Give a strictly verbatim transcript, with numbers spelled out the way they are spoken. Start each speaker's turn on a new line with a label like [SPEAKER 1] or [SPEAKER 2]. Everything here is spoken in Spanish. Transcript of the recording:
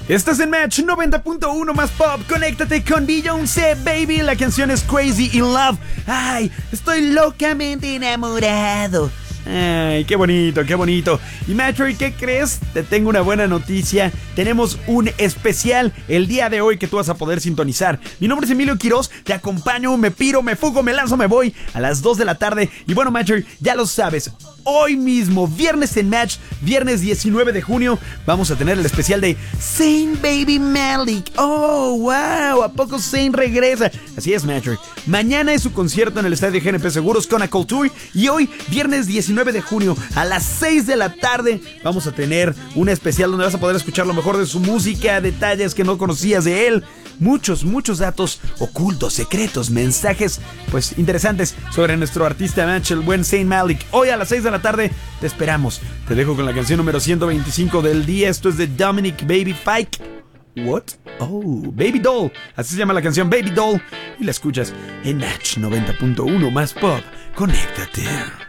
[SPEAKER 1] Estás en Match noventa punto uno más pop. Conéctate con Beyoncé, baby. La canción es Crazy in Love. Ay, estoy locamente enamorado. Ay, qué bonito, qué bonito. Y Matcher, ¿qué crees? Te tengo una buena noticia. Tenemos un especial el día de hoy que tú vas a poder sintonizar. Mi nombre es Emilio Quiroz, te acompaño, me piro, me fugo, me lanzo, me voy a las dos de la tarde. Y bueno, Matcher, ya lo sabes, hoy mismo, viernes en Match, viernes diecinueve de junio, vamos a tener el especial de Zayn Baby Malik. Oh, wow, ¿a poco Zayn regresa? Así es, Matcher. Mañana es su concierto en el estadio G N P Seguros con Acol Tour. Y hoy, viernes diecinueve de junio, a las seis de la tarde, vamos a tener un especial donde vas a poder escuchar lo mejor de su música, detalles que no conocías de él, muchos, muchos datos ocultos, secretos, mensajes, pues interesantes sobre nuestro artista Match, el buen Zayn Malik. Hoy a las seis de la tarde te esperamos. Te dejo con la canción número ciento veinticinco del día. Esto es de Dominic Baby Fike. What? Oh, Baby Doll. Así se llama la canción, Baby Doll. Y la escuchas en Match noventa punto uno más pop. Conéctate.